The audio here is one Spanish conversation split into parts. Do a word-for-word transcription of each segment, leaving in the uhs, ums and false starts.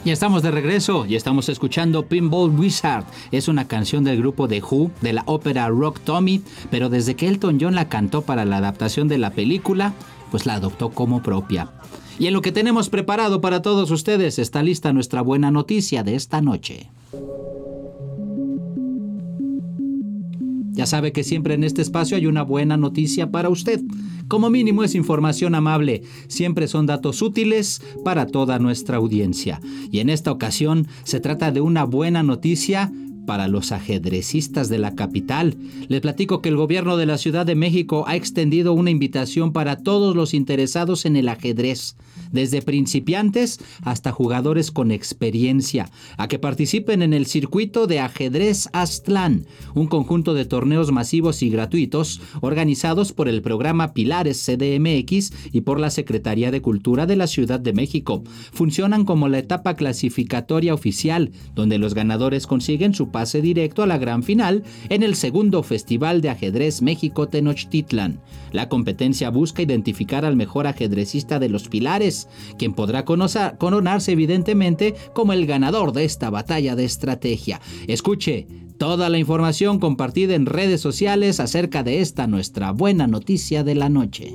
Ya estamos de regreso y estamos escuchando Pinball Wizard. Es una canción del grupo The Who, de la ópera Rock Tommy, pero desde que Elton John la cantó para la adaptación de la película, pues la adoptó como propia. Y en lo que tenemos preparado para todos ustedes está lista nuestra buena noticia de esta noche. Ya sabe que siempre en este espacio hay una buena noticia para usted. Como mínimo es información amable, siempre son datos útiles para toda nuestra audiencia. Y en esta ocasión se trata de una buena noticia para los ajedrecistas de la capital. Les platico que el gobierno de la Ciudad de México ha extendido una invitación para todos los interesados en el ajedrez, desde principiantes hasta jugadores con experiencia, a que participen en el circuito de Ajedrez Aztlán, un conjunto de torneos masivos y gratuitos organizados por el programa Pilares C D M X y por la Secretaría de Cultura de la Ciudad de México. Funcionan como la etapa clasificatoria oficial, donde los ganadores consiguen su pase directo a la gran final en el segundo Festival de Ajedrez México Tenochtitlan. La competencia busca identificar al mejor ajedrecista de los Pilares, quien podrá conocer, coronarse evidentemente como el ganador de esta batalla de estrategia. Escuche toda la información compartida en redes sociales acerca de esta nuestra buena noticia de la noche.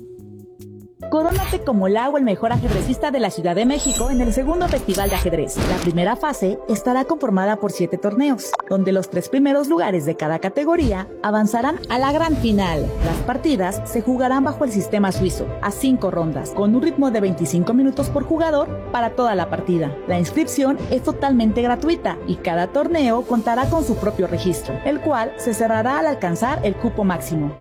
Corónate como Lau, el mejor ajedrecista de la Ciudad de México en el segundo Festival de Ajedrez. La primera fase estará conformada por siete torneos, donde los tres primeros lugares de cada categoría avanzarán a la gran final. Las partidas se jugarán bajo el sistema suizo, a cinco rondas, con un ritmo de veinticinco minutos por jugador para toda la partida. La inscripción es totalmente gratuita y cada torneo contará con su propio registro, el cual se cerrará al alcanzar el cupo máximo.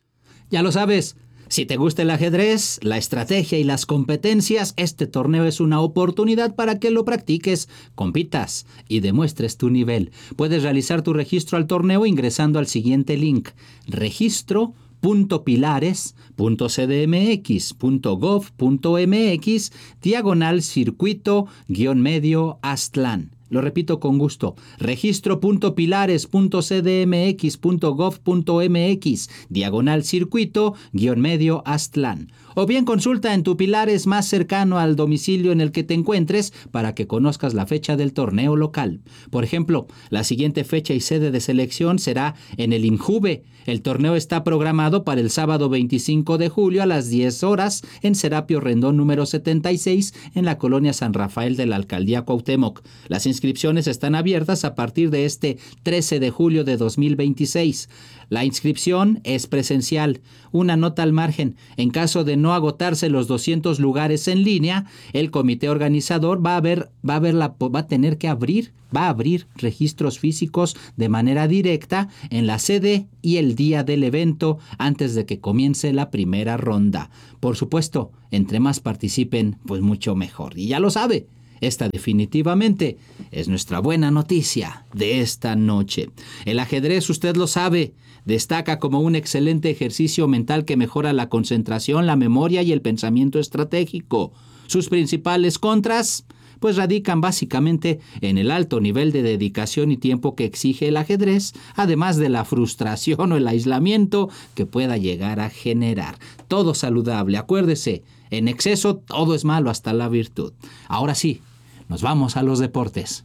Ya lo sabes. Si te gusta el ajedrez, la estrategia y las competencias, este torneo es una oportunidad para que lo practiques, compitas y demuestres tu nivel. Puedes realizar tu registro al torneo ingresando al siguiente link: registro punto pilares punto c d m x punto gov punto m x diagonal circuito guión medio Aztlán. Lo repito con gusto: registro punto pilares punto c d m x punto gov punto m x diagonal circuito guión medio Aztlán. O bien consulta en tu Pilares más cercano al domicilio en el que te encuentres para que conozcas la fecha del torneo local. Por ejemplo, la siguiente fecha y sede de selección será en el INJUVE. El torneo está programado para el sábado veinticinco de julio a las diez horas en Serapio Rendón número setenta y seis en la colonia San Rafael de la Alcaldía Cuauhtémoc. Las inscripciones están abiertas a partir de este trece de julio de dos mil veintiséis. La inscripción es presencial. Una nota al margen: en caso de no agotarse los doscientos lugares en línea, el comité organizador va a ver, va a ver la, va a tener que abrir, va a abrir registros físicos de manera directa en la sede y el día del evento antes de que comience la primera ronda. Por supuesto, entre más participen, pues mucho mejor. Y ya lo sabe, esta definitivamente es nuestra buena noticia de esta noche. El ajedrez, usted lo sabe, destaca como un excelente ejercicio mental que mejora la concentración, la memoria y el pensamiento estratégico. Sus principales contras, pues radican básicamente en el alto nivel de dedicación y tiempo que exige el ajedrez, además de la frustración o el aislamiento que pueda llegar a generar. Todo saludable, acuérdese, en exceso todo es malo, hasta la virtud. Ahora sí, nos vamos a los deportes.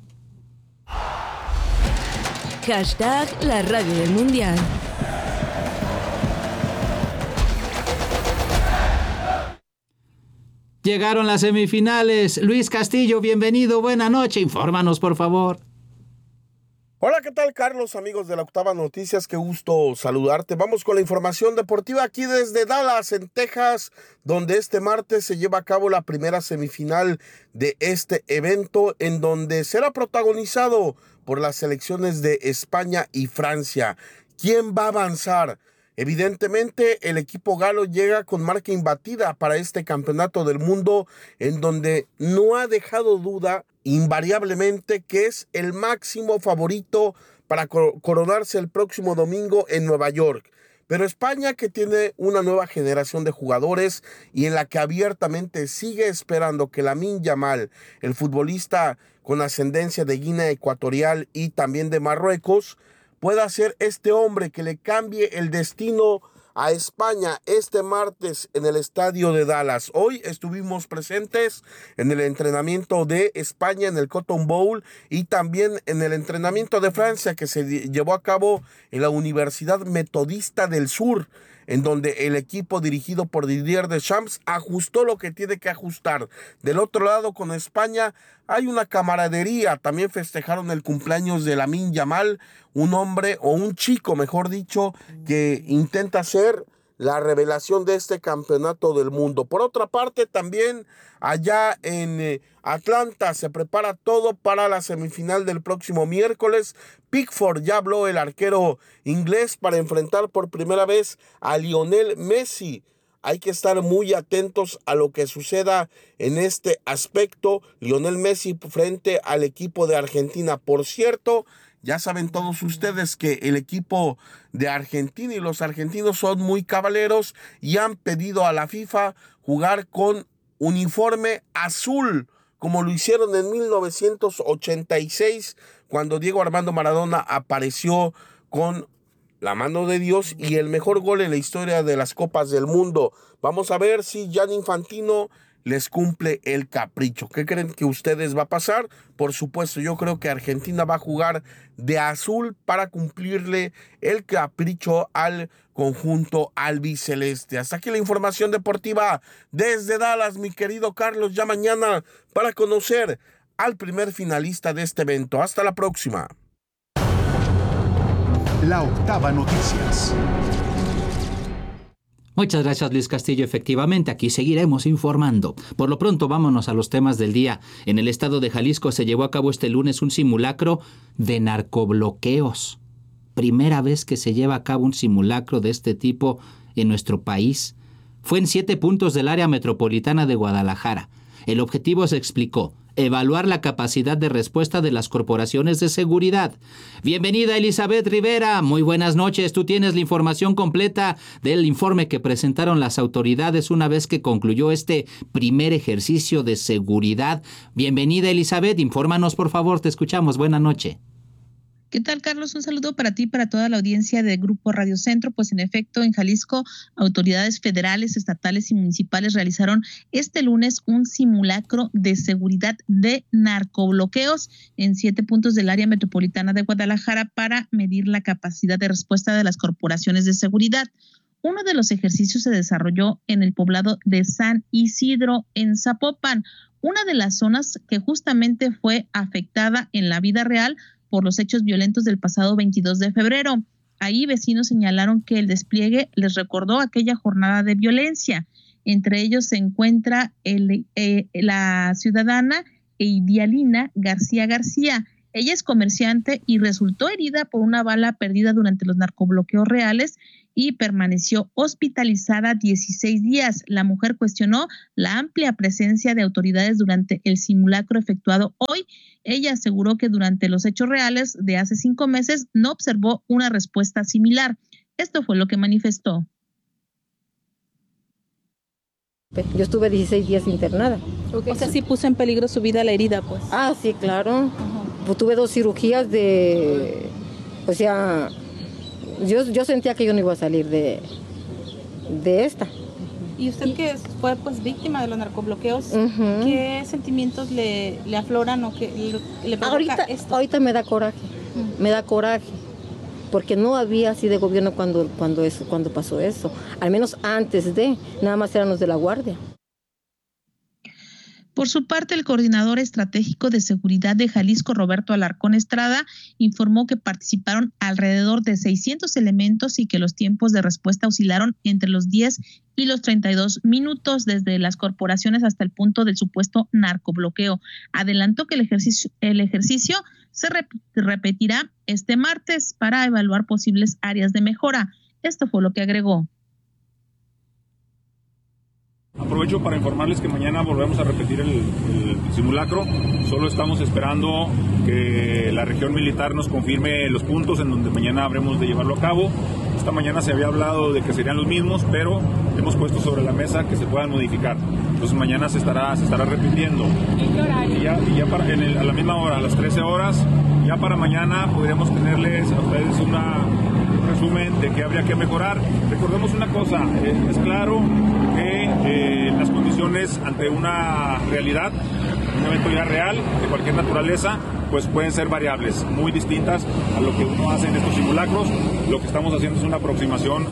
Hashtag la radio del mundial. Llegaron las semifinales. Luis Castillo, bienvenido, buena noche. Infórmanos, por favor. Hola, ¿qué tal, Carlos? Amigos de la Octava Noticias, qué gusto saludarte. Vamos con la información deportiva aquí desde Dallas, en Texas, donde este martes se lleva a cabo la primera semifinal de este evento, en donde será protagonizado por las selecciones de España y Francia. ¿Quién va a avanzar? Evidentemente, el equipo galo llega con marca imbatida para este campeonato del mundo, en donde no ha dejado duda invariablemente que es el máximo favorito para coronarse el próximo domingo en Nueva York. Pero España, que tiene una nueva generación de jugadores y en la que abiertamente sigue esperando que Lamine Yamal, el futbolista con ascendencia de Guinea Ecuatorial y también de Marruecos, pueda ser este hombre que le cambie el destino a España este martes en el estadio de Dallas. Hoy estuvimos presentes en el entrenamiento de España en el Cotton Bowl y también en el entrenamiento de Francia que se llevó a cabo en la Universidad Metodista del Sur, en donde el equipo dirigido por Didier Deschamps ajustó lo que tiene que ajustar. Del otro lado, con España, hay una camaradería. También festejaron el cumpleaños de Lamine Yamal, un hombre, o un chico, mejor dicho, que intenta ser la revelación de este campeonato del mundo. Por otra parte, también allá en eh, Atlanta se prepara todo para la semifinal del próximo miércoles. Pickford ya habló, el arquero inglés, para enfrentar por primera vez a Lionel Messi. Hay que estar muy atentos a lo que suceda en este aspecto. Lionel Messi frente al equipo de Argentina. Por cierto, ya saben todos ustedes que el equipo de Argentina y los argentinos son muy caballeros y han pedido a la FIFA jugar con uniforme azul, como lo hicieron en mil novecientos ochenta y seis, cuando Diego Armando Maradona apareció con la mano de Dios y el mejor gol en la historia de las Copas del Mundo. Vamos a ver si Gianni Infantino les cumple el capricho. ¿Qué creen que ustedes va a pasar? Por supuesto, yo creo que Argentina va a jugar de azul para cumplirle el capricho al conjunto albiceleste. Hasta aquí la información deportiva desde Dallas, mi querido Carlos. Ya mañana para conocer al primer finalista de este evento. Hasta la próxima. La Octava Noticias. Muchas gracias, Luis Castillo. Efectivamente, aquí seguiremos informando. Por lo pronto, vámonos a los temas del día. En el estado de Jalisco se llevó a cabo este lunes un simulacro de narcobloqueos. Primera vez que se lleva a cabo un simulacro de este tipo en nuestro país. Fue en siete puntos del área metropolitana de Guadalajara. El objetivo, se explicó, evaluar la capacidad de respuesta de las corporaciones de seguridad. Bienvenida, Elizabeth Rivera. Muy buenas noches. Tú tienes la información completa del informe que presentaron las autoridades una vez que concluyó este primer ejercicio de seguridad. Bienvenida, Elizabeth. Infórmanos, por favor. Te escuchamos. Buenas noches. ¿Qué tal, Carlos? Un saludo para ti y para toda la audiencia del Grupo Radio Centro. Pues en efecto, en Jalisco, autoridades federales, estatales y municipales realizaron este lunes un simulacro de seguridad de narcobloqueos en siete puntos del área metropolitana de Guadalajara para medir la capacidad de respuesta de las corporaciones de seguridad. Uno de los ejercicios se desarrolló en el poblado de San Isidro, en Zapopan, una de las zonas que justamente fue afectada en la vida real por los hechos violentos del pasado veintidós de febrero. Ahí vecinos señalaron que el despliegue les recordó aquella jornada de violencia. Entre ellos se encuentra el, eh, la ciudadana Eidialina García García. Ella es comerciante y resultó herida por una bala perdida durante los narcobloqueos reales y permaneció hospitalizada dieciséis días. La mujer cuestionó la amplia presencia de autoridades durante el simulacro efectuado hoy. Ella aseguró que durante los hechos reales de hace cinco meses no observó una respuesta similar. Esto fue lo que manifestó. Yo estuve dieciséis días internada. Okay. O sea, sí puso en peligro su vida la herida, pues. Ah, sí, claro. Uh-huh. Pues tuve dos cirugías de... O sea, yo, yo sentía que yo no iba a salir de, de esta. ¿Y usted que fue pues víctima de los narcobloqueos, uh-huh, qué sentimientos le, le afloran o que le, le provoca ahorita, esto? Ahorita me da coraje, uh-huh. me da coraje, porque no había así de gobierno cuando, cuando, eso, cuando pasó eso. Al menos antes de, nada más eran los de la Guardia. Por su parte, el coordinador estratégico de seguridad de Jalisco, Roberto Alarcón Estrada, informó que participaron alrededor de seiscientos elementos y que los tiempos de respuesta oscilaron entre los diez y los treinta y dos minutos desde las corporaciones hasta el punto del supuesto narcobloqueo. Adelantó que el ejercicio, el ejercicio se rep- repetirá este martes para evaluar posibles áreas de mejora. Esto fue lo que agregó. Aprovecho para informarles que mañana volvemos a repetir el, el simulacro. Solo estamos esperando que la región militar nos confirme los puntos en donde mañana habremos de llevarlo a cabo. Esta mañana se había hablado de que serían los mismos, pero hemos puesto sobre la mesa que se puedan modificar. Entonces mañana se estará, se estará repitiendo. ¿En qué horario? Y ya, y ya para, en el, a la misma hora, a las trece horas, ya para mañana podremos tenerles a ustedes una... resumen de qué habría que mejorar. Recordemos una cosa, eh, es claro que eh, las condiciones ante una realidad, un evento ya real, de cualquier naturaleza, pues pueden ser variables, muy distintas a lo que uno hace en estos simulacros. Lo que estamos haciendo es una aproximación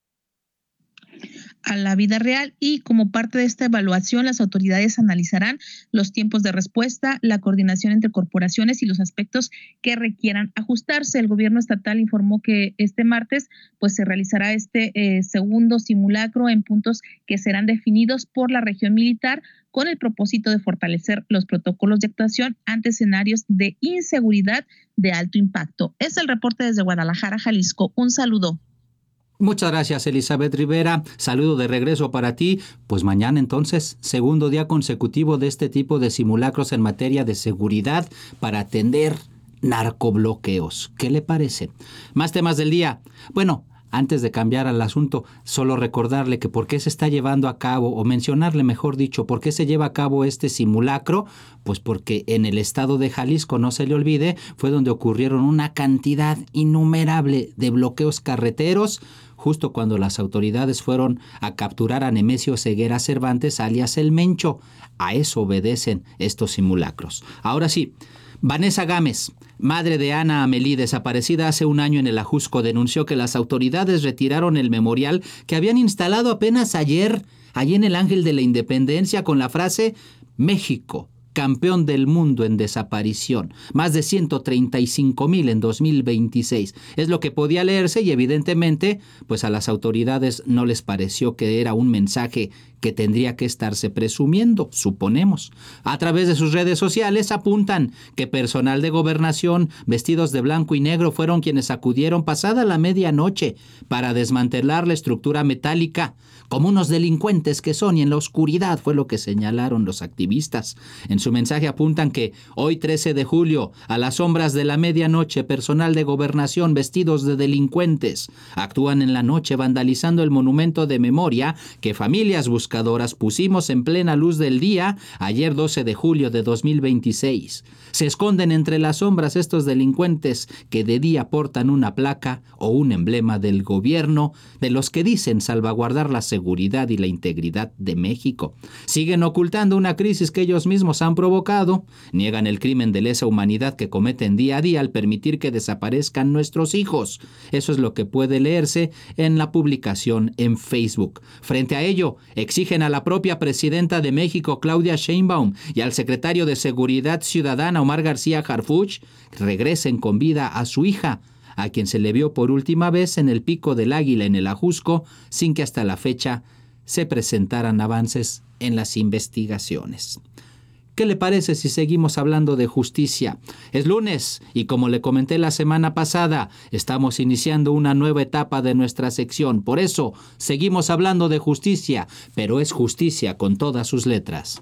a la vida real, y como parte de esta evaluación las autoridades analizarán los tiempos de respuesta, la coordinación entre corporaciones y los aspectos que requieran ajustarse. El gobierno estatal informó que este martes pues se realizará este eh, segundo simulacro en puntos que serán definidos por la región militar con el propósito de fortalecer los protocolos de actuación ante escenarios de inseguridad de alto impacto. Es el reporte desde Guadalajara, Jalisco. Un saludo. Muchas gracias, Elizabeth Rivera. Saludo de regreso para ti. Pues mañana entonces, segundo día consecutivo de este tipo de simulacros en materia de seguridad para atender narcobloqueos. ¿Qué le parece? Más temas del día. Bueno, antes de cambiar al asunto, solo recordarle que por qué se está llevando a cabo, o mencionarle mejor dicho, por qué se lleva a cabo este simulacro, pues porque en el estado de Jalisco, no se le olvide, fue donde ocurrieron una cantidad innumerable de bloqueos carreteros, justo cuando las autoridades fueron a capturar a Nemesio Ceguera Cervantes, alias El Mencho. A eso obedecen estos simulacros. Ahora sí, Vanessa Gámez, madre de Ana Amelí, desaparecida hace un año en el Ajusco, denunció que las autoridades retiraron el memorial que habían instalado apenas ayer, allí en el Ángel de la Independencia, con la frase «México, campeón del mundo en desaparición, más de ciento treinta y cinco mil en dos mil veintiséis. Es lo que podía leerse y evidentemente, pues a las autoridades no les pareció que era un mensaje que tendría que estarse presumiendo, suponemos. A través de sus redes sociales apuntan que personal de gobernación vestidos de blanco y negro fueron quienes acudieron pasada la medianoche para desmantelar la estructura metálica, como unos delincuentes que son, y en la oscuridad, fue lo que señalaron los activistas. En su mensaje apuntan que hoy trece de julio, a las sombras de la medianoche, personal de gobernación vestidos de delincuentes actúan en la noche vandalizando el monumento de memoria que familias buscadoras pusimos en plena luz del día ayer doce de julio de dos mil veintiséis. Se esconden entre las sombras estos delincuentes que de día portan una placa o un emblema del gobierno, de los que dicen salvaguardar la seguridad y la integridad de México. Siguen ocultando una crisis que ellos mismos han provocado, niegan el crimen de lesa humanidad que cometen día a día al permitir que desaparezcan nuestros hijos. Eso es lo que puede leerse en la publicación en Facebook. Frente a ello, exigen a la propia presidenta de México, Claudia Sheinbaum, y al secretario de Seguridad Ciudadana, Omar García Harfuch, regresen con vida a su hija, a quien se le vio por última vez en el Pico del Águila en el Ajusco, sin que hasta la fecha se presentaran avances en las investigaciones. ¿Qué le parece si seguimos hablando de justicia? Es lunes y, como le comenté la semana pasada, estamos iniciando una nueva etapa de nuestra sección. Por eso seguimos hablando de justicia, pero es justicia con todas sus letras.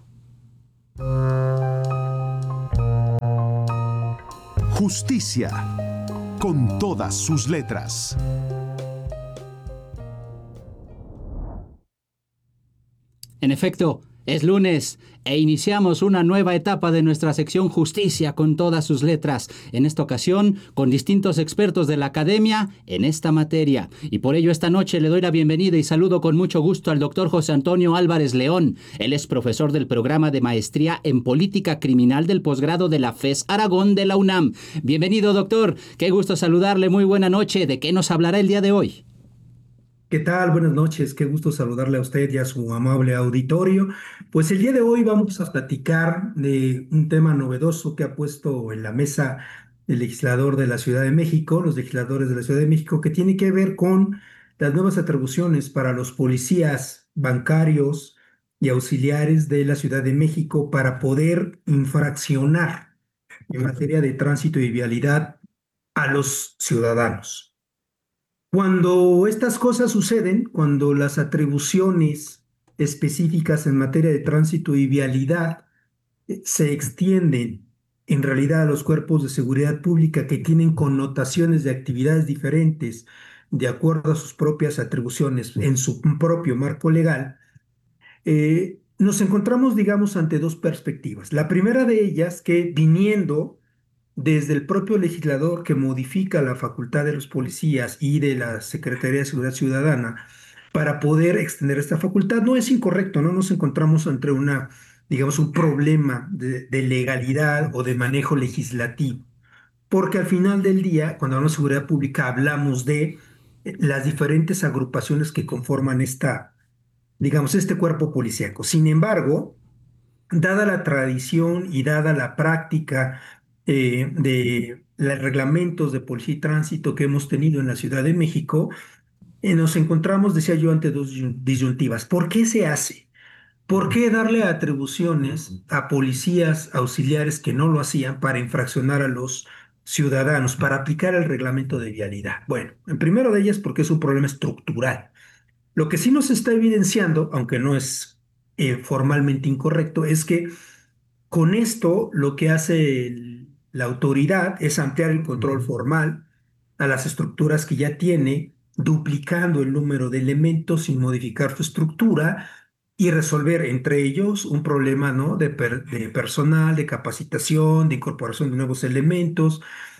Justicia con todas sus letras. En efecto, es lunes e iniciamos una nueva etapa de nuestra sección Justicia con todas sus letras, en esta ocasión con distintos expertos de la academia en esta materia. Y por ello esta noche le doy la bienvenida y saludo con mucho gusto al doctor José Antonio Álvarez León. Él es profesor del programa de maestría en política criminal del posgrado de la FES Aragón de la UNAM. Bienvenido, doctor. Qué gusto saludarle. Muy buena noche. ¿De qué nos hablará el día de hoy? ¿Qué tal? Buenas noches, qué gusto saludarle a usted y a su amable auditorio. Pues el día de hoy vamos a platicar de un tema novedoso que ha puesto en la mesa el legislador de la Ciudad de México, los legisladores de la Ciudad de México, que tiene que ver con las nuevas atribuciones para los policías bancarios y auxiliares de la Ciudad de México para poder infraccionar en materia de tránsito y vialidad a los ciudadanos. Cuando estas cosas suceden, cuando las atribuciones específicas en materia de tránsito y vialidad se extienden en realidad a los cuerpos de seguridad pública que tienen connotaciones de actividades diferentes de acuerdo a sus propias atribuciones en su propio marco legal, eh, nos encontramos, digamos, ante dos perspectivas. La primera de ellas, que viniendo desde el propio legislador que modifica la facultad de los policías y de la Secretaría de Seguridad Ciudadana para poder extender esta facultad, no es incorrecto, no nos encontramos entre una, digamos, un problema de, de legalidad o de manejo legislativo, porque al final del día, cuando hablamos de seguridad pública, hablamos de eh, las diferentes agrupaciones que conforman esta, digamos, este cuerpo policíaco. Sin embargo, dada la tradición y dada la práctica eh, de los reglamentos de policía y tránsito que hemos tenido en la Ciudad de México, eh, nos encontramos, decía yo, ante dos disyuntivas. ¿Por qué se hace? ¿Por qué darle atribuciones a policías auxiliares que no lo hacían para infraccionar a los ciudadanos, para aplicar el reglamento de vialidad? Bueno, en primero de ellas porque es un problema estructural. Lo que sí nos está evidenciando, aunque no es eh, formalmente incorrecto, es que con esto lo que hace el- la autoridad es ampliar el control formal a las estructuras que ya tiene, duplicando el número de elementos sin modificar su estructura y resolver entre ellos un problema, ¿no? de, per- de personal, de capacitación, de incorporación de nuevos elementos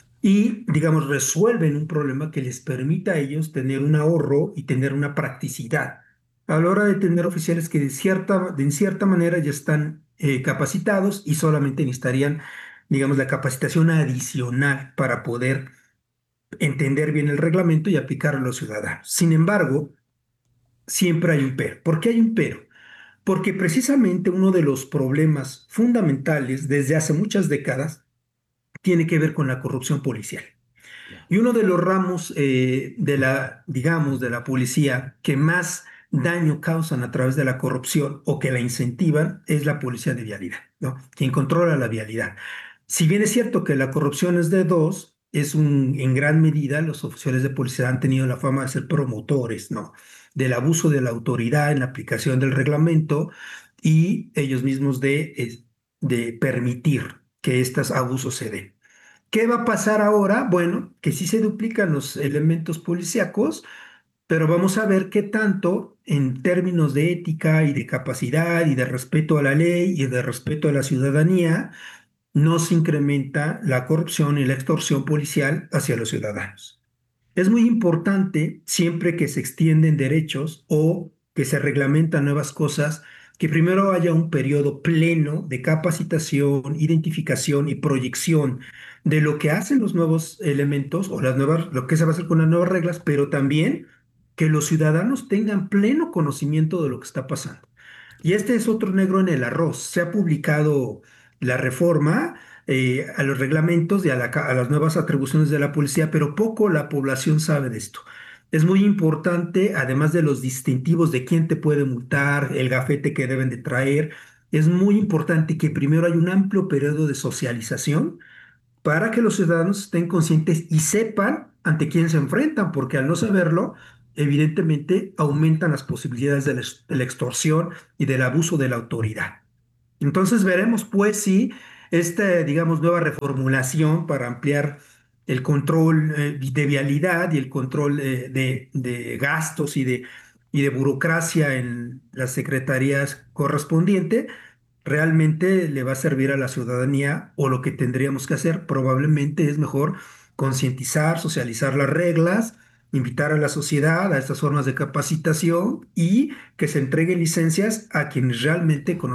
y, digamos, resuelven un problema que les permita a ellos tener un ahorro y tener una practicidad a la hora de tener oficiales que de cierta, de en cierta manera ya están eh, capacitados y solamente necesitarían, digamos, la capacitación adicional para poder entender bien el reglamento y aplicarlo a los ciudadanos. Sin embargo, siempre hay un pero. ¿Por qué hay un pero? Porque precisamente uno de los problemas fundamentales desde hace muchas décadas tiene que ver con la corrupción policial. Y uno de los ramos eh, de la, digamos, de la policía que más daño causan a través de la corrupción o que la incentivan es la policía de vialidad, ¿no? Quien controla la vialidad. Si bien es cierto que la corrupción es de dos, es un, en gran medida los oficiales de policía han tenido la fama de ser promotores, ¿no? Del abuso de la autoridad en la aplicación del reglamento y ellos mismos de, eh, de permitir que estos abusos se den. ¿Qué va a pasar ahora? Bueno, que sí se duplican los elementos policíacos, pero vamos a ver qué tanto en términos de ética y de capacidad y de respeto a la ley y de respeto a la ciudadanía no se incrementa la corrupción y la extorsión policial hacia los ciudadanos. Es muy importante siempre que se extienden derechos o que se reglamentan nuevas cosas, que primero haya un periodo pleno de capacitación, identificación y proyección de lo que hacen los nuevos elementos o las nuevas, lo que se va a hacer con las nuevas reglas, pero también que los ciudadanos tengan pleno conocimiento de lo que está pasando. Y este es otro negro en el arroz. Se ha publicado la reforma eh, a los reglamentos y a, la ca- a las nuevas atribuciones de la policía, pero poco la población sabe de esto. Es muy importante, además de los distintivos de quién te puede multar, el gafete que deben de traer, es muy importante que primero hay un amplio periodo de socialización para que los ciudadanos estén conscientes y sepan ante quién se enfrentan, porque al no saberlo, evidentemente aumentan las posibilidades de la, ex- de la extorsión y del abuso de la autoridad. Entonces veremos pues si esta, digamos, nueva reformulación para ampliar el control eh, de vialidad y el control eh, de, de gastos y de, y de burocracia en las secretarías correspondientes realmente le va a servir a la ciudadanía o lo que tendríamos que hacer probablemente es mejor concientizar, socializar las reglas, invitar a la sociedad a estas formas de capacitación y que se entreguen licencias a quienes realmente conocen